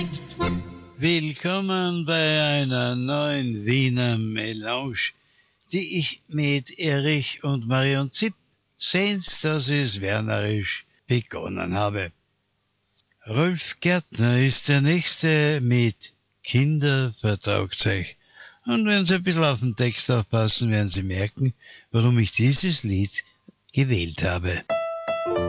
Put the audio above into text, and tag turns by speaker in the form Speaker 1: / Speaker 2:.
Speaker 1: Willkommen bei einer neuen Wiener Melange, die ich mit Erich und Marion Zipp, sehen's, dass ich's wernerisch begonnen habe. Rolf Gärtner ist der Nächste mit Kinder vertragt's euch. Und wenn Sie ein bisschen auf den Text aufpassen, werden Sie merken, warum ich dieses Lied gewählt habe.